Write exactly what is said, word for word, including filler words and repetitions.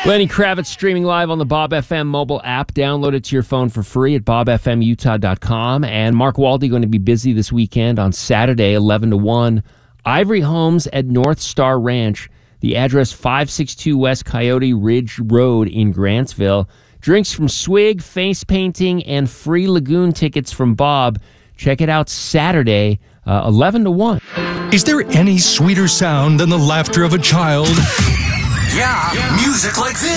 Lenny Kravitz streaming live on the Bob F M mobile app. Download it to your phone for free at bob f m utah dot com. And Mark Waldy going to be busy this weekend on Saturday, eleven to one. Ivory Homes at North Star Ranch. The address five sixty-two West Coyote Ridge Road in Grantsville. Drinks from Swig, face painting, and free lagoon tickets from Bob. Check it out Saturday, uh, eleven to one. Is there any sweeter sound than the laughter of a child? Yeah, music like this.